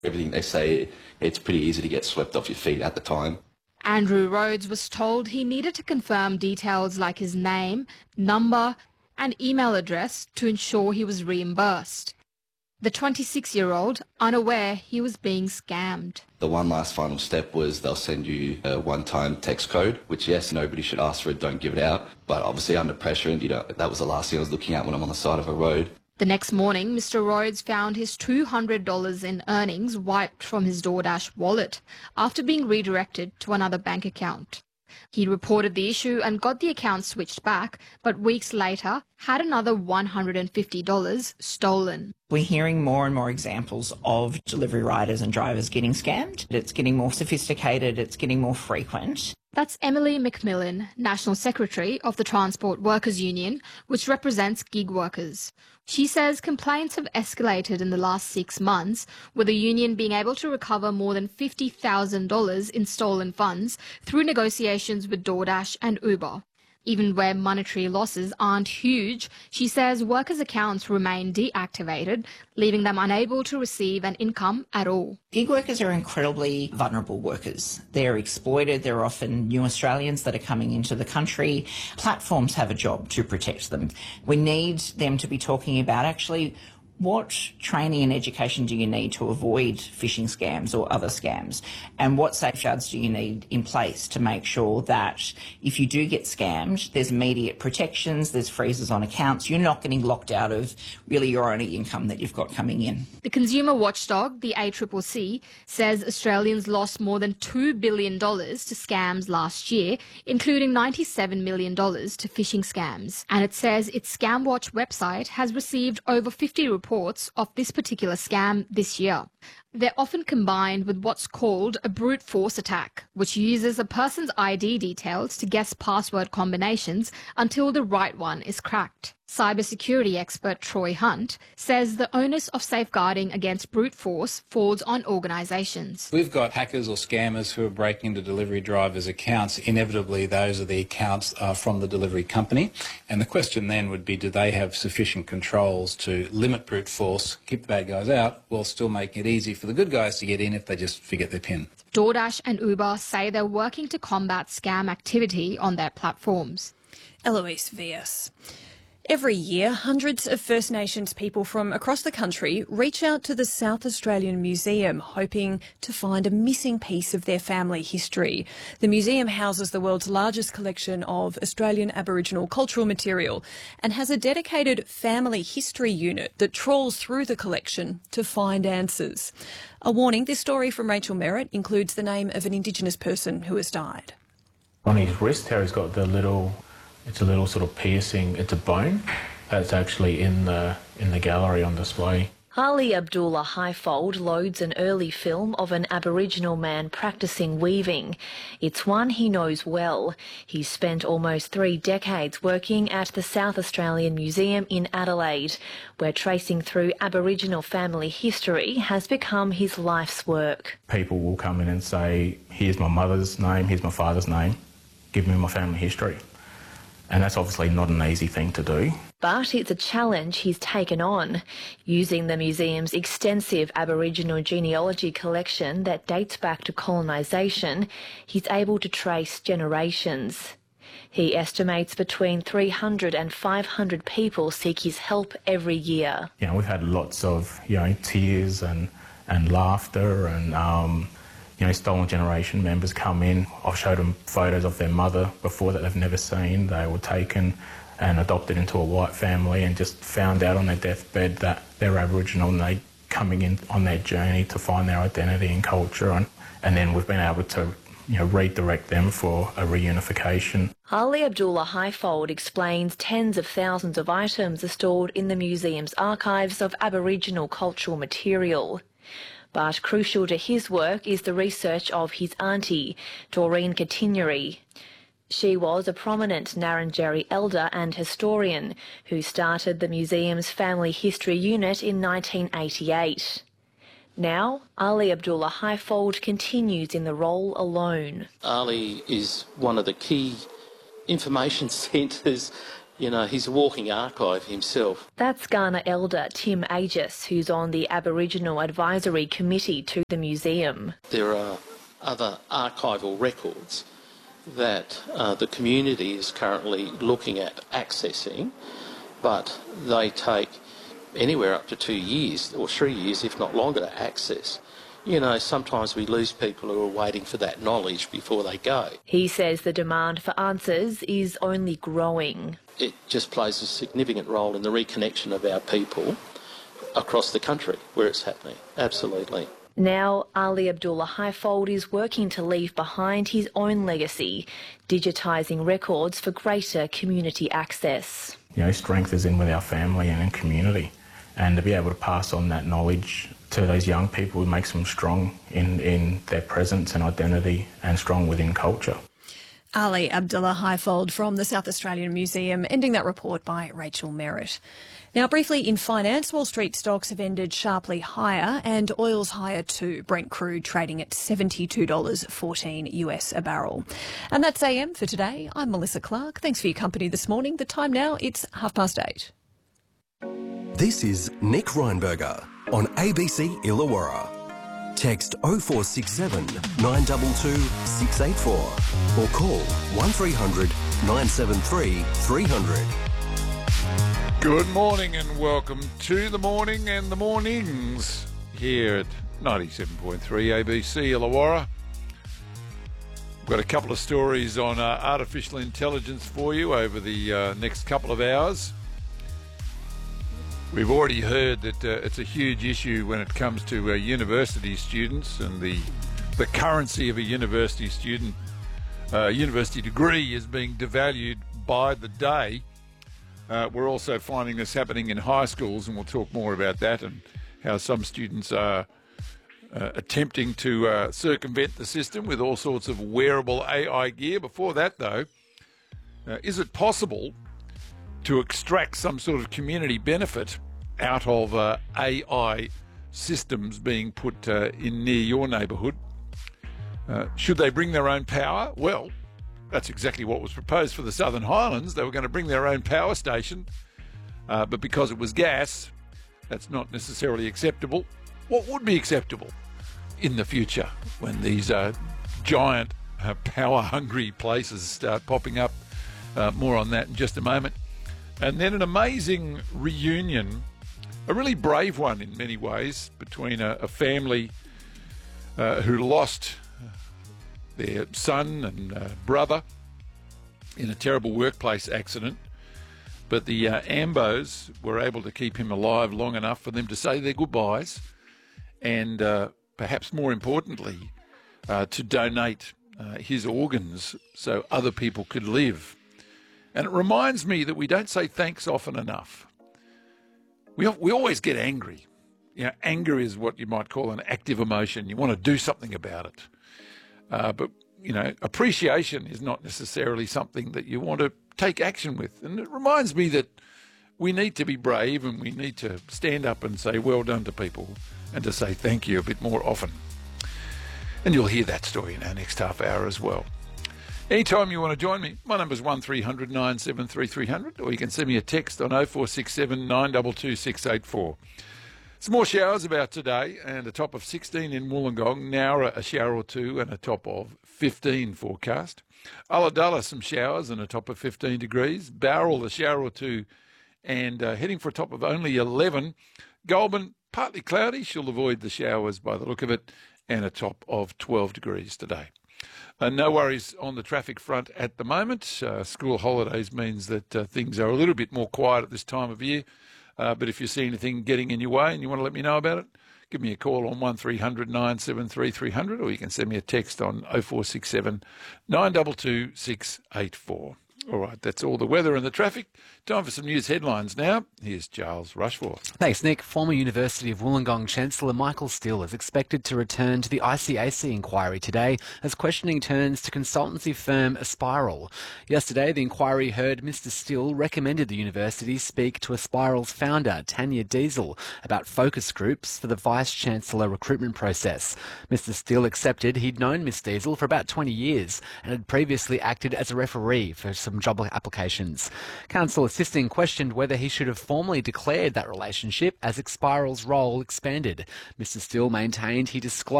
Everything they say, it's pretty easy to get swept off your feet at the time. Andrew Rhodes was told he needed to confirm details like his name, number and email address to ensure he was reimbursed. The 26-year-old, unaware he was being scammed. The one last final step was they'll send you a one-time text code, which, yes, nobody should ask for it, don't give it out. But obviously under pressure, and that was the last thing I was looking at when I'm on the side of a road. The next morning, Mr. Rhodes found his $200 in earnings wiped from his DoorDash wallet after being redirected to another bank account. He reported the issue and got the account switched back, but weeks later had another $150 stolen. We're hearing more and more examples of delivery riders and drivers getting scammed. It's getting more sophisticated, it's getting more frequent. That's Emily McMillan, National Secretary of the Transport Workers Union, which represents gig workers. She says complaints have escalated in the last 6 months, with the union being able to recover more than $50,000 in stolen funds through negotiations with DoorDash and Uber. Even where monetary losses aren't huge, she says workers' accounts remain deactivated, leaving them unable to receive an income at all. Gig workers are incredibly vulnerable workers. They're exploited. They're often new Australians that are coming into the country. Platforms have a job to protect them. We need them to be talking about actually what training and education do you need to avoid phishing scams or other scams? And what safeguards do you need in place to make sure that if you do get scammed, there's immediate protections, there's freezes on accounts, you're not getting locked out of really your only income that you've got coming in. The consumer watchdog, the ACCC, says Australians lost more than $2 billion to scams last year, including $97 million to phishing scams. And it says its ScamWatch website has received over 50 reports of this particular scam this year. They're often combined with what's called a brute force attack, which uses a person's ID details to guess password combinations until the right one is cracked. Cybersecurity expert Troy Hunt says the onus of safeguarding against brute force falls on organisations. We've got hackers or scammers who are breaking into delivery drivers' accounts. Inevitably, those are the accounts from the delivery company. And the question then would be, do they have sufficient controls to limit brute force, keep the bad guys out, while still making it easy for the good guys to get in if they just forget their PIN? DoorDash and Uber say they're working to combat scam activity on their platforms. Eloise Vias. Every year, hundreds of First Nations people from across the country reach out to the South Australian Museum, hoping to find a missing piece of their family history. The museum houses the world's largest collection of Australian Aboriginal cultural material and has a dedicated family history unit that trawls through the collection to find answers. A warning, this story from Rachel Merritt includes the name of an Indigenous person who has died. On his wrist here, he's got it's a little sort of piercing. It's a bone that's actually in the gallery on display. Ali Abdullah Highfold loads an early film of an Aboriginal man practising weaving. It's one he knows well. He's spent almost 3 decades working at the South Australian Museum in Adelaide, where tracing through Aboriginal family history has become his life's work. People will come in and say, here's my mother's name, here's my father's name, give me my family history. And that's obviously not an easy thing to do. But it's a challenge he's taken on. Using the museum's extensive Aboriginal genealogy collection that dates back to colonisation, he's able to trace generations. He estimates between 300 and 500 people seek his help every year. We've had lots of, tears and laughter and, Stolen Generation members come in. I've showed them photos of their mother before that they've never seen. They were taken and adopted into a white family and just found out on their deathbed that they're Aboriginal and they're coming in on their journey to find their identity and culture. And then we've been able to redirect them for a reunification. Ali Abdullah Highfold explains tens of thousands of items are stored in the museum's archives of Aboriginal cultural material. But crucial to his work is the research of his auntie, Doreen Katinyeri. She was a prominent Ngarrindjeri elder and historian who started the museum's family history unit in 1988. Now, Ali Abdullah Highfold continues in the role alone. Ali is one of the key information centres, You know, he's a walking archive himself. That's Kaurna elder Tim Aegis, who's on the Aboriginal Advisory Committee to the museum. There are other archival records that the community is currently looking at accessing, but they take anywhere up to 2 years or 3 years, if not longer, to access. You know, sometimes we lose people who are waiting for that knowledge before they go. He says the demand for answers is only growing. It just plays a significant role in the reconnection of our people across the country where it's happening. Absolutely. Now, Ali Abdullah Highfold is working to leave behind his own legacy, digitising records for greater community access. You know, strength is in with our family and in community, and to be able to pass on that knowledge to those young people makes them strong in their presence and identity and strong within culture. Ali Abdullah Highfold from the South Australian Museum, ending that report by Rachel Merritt. Now, briefly in finance, Wall Street stocks have ended sharply higher and oil's higher too. Brent crude trading at $72.14 US a barrel. And that's AM for today. I'm Melissa Clark. Thanks for your company this morning. The time now, it's 8:30. This is Nick Reinberger on ABC Illawarra. Text 0467 922 684 or call 1300 973 300. Good morning and welcome to the morning and the mornings here at 97.3 ABC Illawarra. We've got a couple of stories on artificial intelligence for you over the next couple of hours. We've already heard that it's a huge issue when it comes to university students and the currency of a university student. University degree is being devalued by the day. We're also finding this happening in high schools, and we'll talk more about that and how some students are attempting to circumvent the system with all sorts of wearable AI gear. Before that, though, is it possible to extract some sort of community benefit out of AI systems being put in near your neighbourhood? Should they bring their own power? Well, that's exactly what was proposed for the Southern Highlands. They were going to bring their own power station, but because it was gas, that's not necessarily acceptable. What would be acceptable in the future when these giant power-hungry places start popping up? More on that in just a moment. And then an amazing reunion, a really brave one in many ways, between a family who lost their son and brother in a terrible workplace accident, but the Ambos were able to keep him alive long enough for them to say their goodbyes and perhaps more importantly to donate his organs so other people could live. And it reminds me that we don't say thanks often enough. We always get angry. You know, anger is what you might call an active emotion. You want to do something about it. But, you know, appreciation is not necessarily something that you want to take action with. And it reminds me that we need to be brave and we need to stand up and say well done to people and to say thank you a bit more often. And you'll hear that story in our next half hour as well. Anytime you want to join me, my number's 1300 973 300, or you can send me a text on 0467 922 684. Some more showers about today, and a top of 16 in Wollongong, Nowra a shower or two, and a top of 15 forecast. Ulladulla some showers and a top of 15 degrees. Bowral a shower or two, and heading for a top of only 11. Goulburn partly cloudy, she'll avoid the showers by the look of it, and a top of 12 degrees today. No worries on the traffic front at the moment. School holidays means that things are a little bit more quiet at this time of year. But if you see anything getting in your way and you want to let me know about it, give me a call on 1300 973 300, or you can send me a text on 0467 922 684. All right, that's all the weather and the traffic. Time for some news headlines now. Here's Charles Rushforth. Thanks, Nick. Former University of Wollongong Chancellor Michael Still is expected to return to the ICAC inquiry today as questioning turns to consultancy firm Aspiral. Yesterday, the inquiry heard Mr Still recommended the university speak to Aspiral's founder, Tanya Diesel, about focus groups for the Vice-Chancellor recruitment process. Mr Still accepted he'd known Ms Diesel for about 20 years and had previously acted as a referee for some job applications. Councillor Assisting questioned whether he should have formally declared that relationship as Expiral's role expanded. Mr Still maintained he disclosed